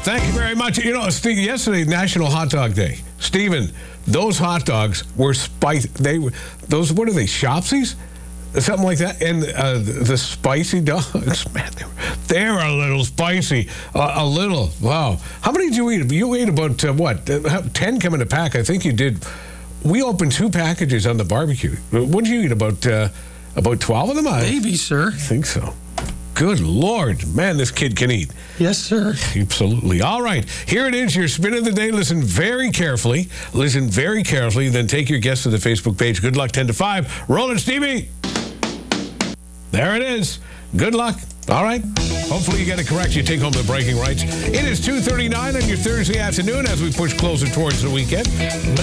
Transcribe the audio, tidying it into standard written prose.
Thank you very much. You know, Steve, yesterday, National Hot Dog Day. Stephen, those hot dogs were spiced. Those, what are they, Shopsies? Something like that. And the spicy dogs, man, they were a little spicy. A little. Wow. How many did you eat? You ate about, 10 come in a pack. I think you did. We opened 2 packages on the barbecue. What did you eat? About 12 of them? Maybe, sir. I think so. Good Lord. Man, this kid can eat. Yes, sir. Absolutely. All right. Here it is, your spin of the day. Listen very carefully. Then take your guess to the Facebook page. Good luck, 10 to 5. Roll it, Stevie. There it is. Good luck. All right. Hopefully you get it correct. You take home the bragging rights. It is 2:39 on your Thursday afternoon as we push closer towards the weekend.